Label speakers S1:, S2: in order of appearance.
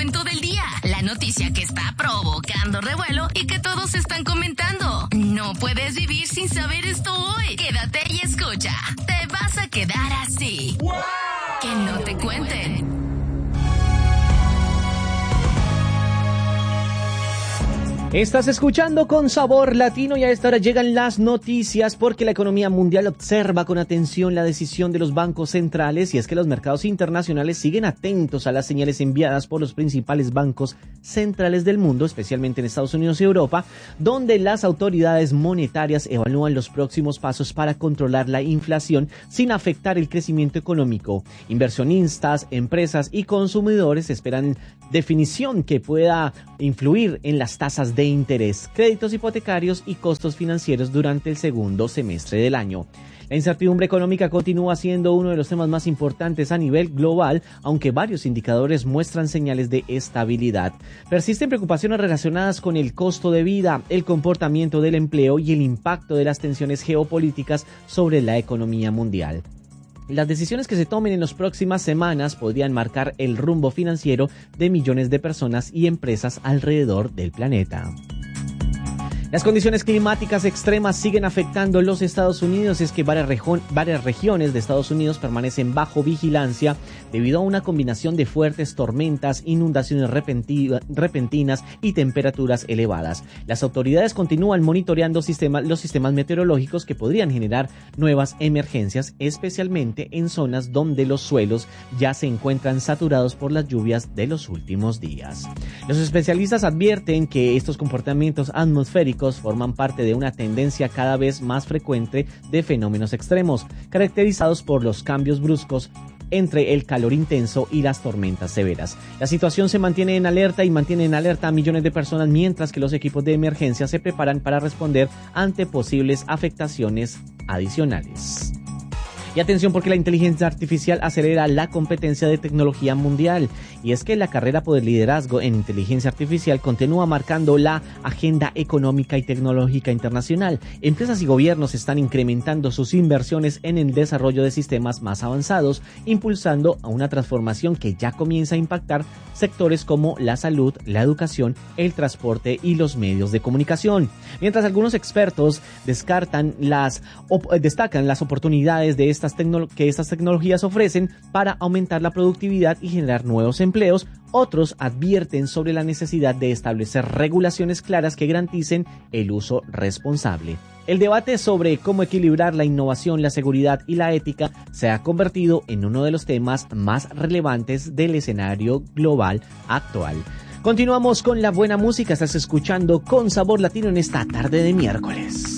S1: cuento del día, la noticia que está provocando revuelo y que todos están comentando. No puedes vivir sin saber esto hoy. Quédate y escucha. Te vas a quedar así. ¡Wow! Que no te cuenten.
S2: Estás escuchando Con Sabor Latino y a esta hora llegan las noticias porque la economía mundial observa con atención la decisión de los bancos centrales y es que los mercados internacionales siguen atentos a las señales enviadas por los principales bancos centrales del mundo, especialmente en Estados Unidos y Europa, donde las autoridades monetarias evalúan los próximos pasos para controlar la inflación sin afectar el crecimiento económico. Inversionistas, empresas y consumidores esperan definición que pueda influir en las tasas de interés, créditos hipotecarios y costos financieros durante el segundo semestre del año. La incertidumbre económica continúa siendo uno de los temas más importantes a nivel global, aunque varios indicadores muestran señales de estabilidad. Persisten preocupaciones relacionadas con el costo de vida, el comportamiento del empleo y el impacto de las tensiones geopolíticas sobre la economía mundial. Las decisiones que se tomen en las próximas semanas podrían marcar el rumbo financiero de millones de personas y empresas alrededor del planeta. Las condiciones climáticas extremas siguen afectando los Estados Unidos. Es que varias regiones de Estados Unidos permanecen bajo vigilancia debido a una combinación de fuertes tormentas, inundaciones repentinas y temperaturas elevadas. Las autoridades continúan monitoreando los sistemas meteorológicos que podrían generar nuevas emergencias, especialmente en zonas donde los suelos ya se encuentran saturados por las lluvias de los últimos días. Los especialistas advierten que estos comportamientos atmosféricos forman parte de una tendencia cada vez más frecuente de fenómenos extremos, caracterizados por los cambios bruscos entre el calor intenso y las tormentas severas. La situación se mantiene en alerta y mantiene en alerta a millones de personas, mientras que los equipos de emergencia se preparan para responder ante posibles afectaciones adicionales. Y atención porque la inteligencia artificial acelera la competencia de tecnología mundial. Y es que la carrera por el liderazgo en inteligencia artificial continúa marcando la agenda económica y tecnológica internacional. Empresas y gobiernos están incrementando sus inversiones en el desarrollo de sistemas más avanzados, impulsando a una transformación que ya comienza a impactar sectores como la salud, la educación, el transporte y los medios de comunicación. Mientras algunos expertos destacan las oportunidades de que estas tecnologías ofrecen para aumentar la productividad y generar nuevos empleos, otros advierten sobre la necesidad de establecer regulaciones claras que garanticen el uso responsable. El debate sobre cómo equilibrar la innovación, la seguridad y la ética se ha convertido en uno de los temas más relevantes del escenario global actual. Continuamos con la buena música. Estás escuchando Con Sabor Latino en esta tarde de miércoles.